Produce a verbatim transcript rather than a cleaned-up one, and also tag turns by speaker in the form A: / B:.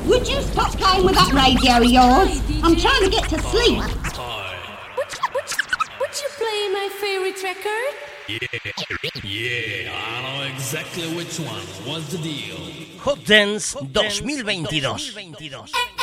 A: Would you stop playing with that radio of yours? I'm trying to get to sleep.
B: Would, would, would you play my favorite record?
C: Yeah, yeah, I know exactly which one. What's the deal?
D: Hot Dance dos mil veintidós.